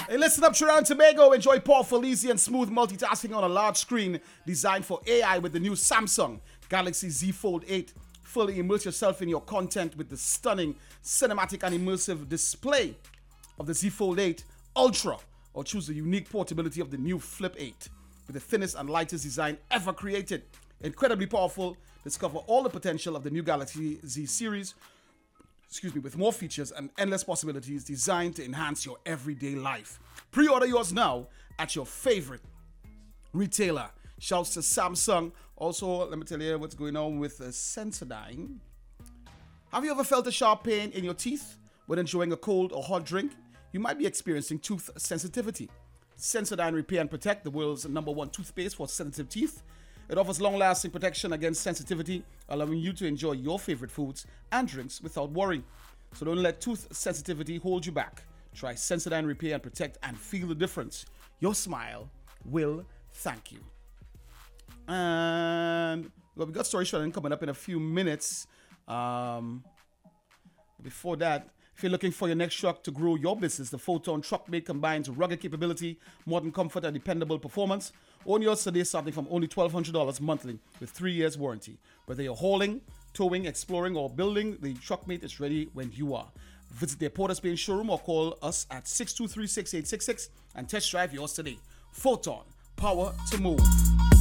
Hey, listen up, Trinidad and Tobago. Enjoy powerful, easy, and smooth multitasking on a large screen designed for AI with the new Samsung Galaxy Z Fold 8. Fully immerse yourself in your content with the stunning cinematic and immersive display of the Z Fold 8 Ultra, or choose the unique portability of the new Flip 8 with the thinnest and lightest design ever created. Incredibly powerful. Discover all the potential of the new Galaxy Z series, with more features and endless possibilities designed to enhance your everyday life. Pre-order yours now at your favorite retailer. Shouts to Samsung. Also, let me tell you what's going on with Sensodyne. Have you ever felt a sharp pain in your teeth when enjoying a cold or hot drink? You might be experiencing tooth sensitivity. Sensodyne Repair and Protect, the world's #1 toothpaste for sensitive teeth. It offers long-lasting protection against sensitivity, allowing you to enjoy your favorite foods and drinks without worry. So don't let tooth sensitivity hold you back. Try Sensodyne Repair and Protect and feel the difference. Your smile will thank you. And we got story shortening coming up in a few minutes. Before that, if you're looking for your next truck to grow your business, the Photon Truckmate combines rugged capability, modern comfort, and dependable performance. Own yours today starting from only $1,200 monthly with 3 years warranty. Whether you're hauling, towing, exploring, or building, the Truckmate is ready when you are. Visit their Port of Spain showroom or call us at 623-6866 and test drive yours today. Photon, power to move.